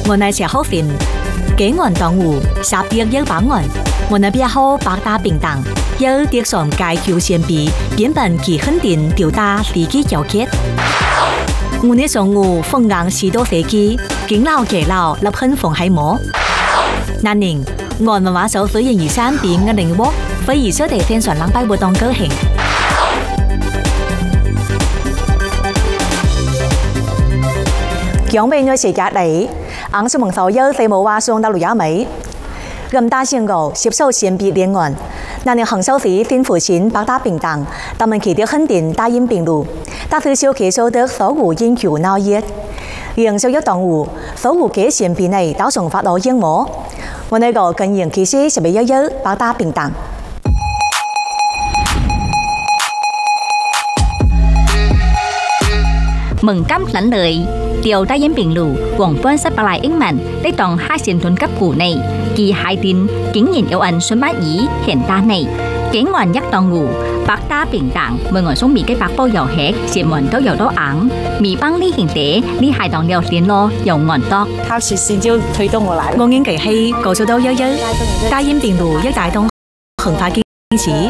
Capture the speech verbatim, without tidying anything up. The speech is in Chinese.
我乃是好份，幾岸當戶，十碟一百岸，我那邊好百打平等，有碟上介橋線比，原本其肯定吊打自己條結。我那上午風硬士多飛機，景老幾老立很風海魔。那年我文化手雖然二三變嘅靈活，非而所地天上冷擺活動高興。講俾我時間嚟，硬是蒙頭有四冇話送到六廿米，咁大聲個接受先別戀愛，那年杭州市政府前百打平等，他們起的肯定大英平路，但是小企收得所有研究鬧熱，營銷一檔戶，所有嘅先別內到上發到英模，我那個跟營其實是咪一一百打平等。 mừng cắm lãnh lợi điều đại yên bình lù quảng phân sắp lại英文ได้當hai線盾cấp cụ này kỳ hai tin竟然有人想把意現單này竟然一檔戶百打平等每個送米嘅百波遊吃節門都有多硬米幫呢現地呢係當聊天咯又按多他是先就推動我來我應該係告訴到悠悠大英平路一大棟恆發堅持